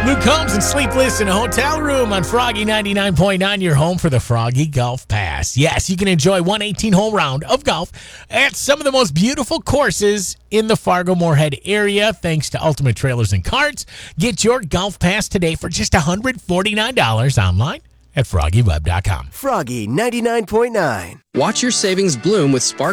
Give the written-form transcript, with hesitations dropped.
Luke Combs and Sleepless in a Hotel Room on Froggy 99.9, your home for the Froggy Golf Pass. Yes, you can enjoy one 18-hole round of golf at some of the most beautiful courses in the Fargo-Moorhead area, thanks to Ultimate Trailers and Carts. Get your golf pass today for just $149 online at FroggyWeb.com. Froggy 99.9. Watch your savings bloom with Spark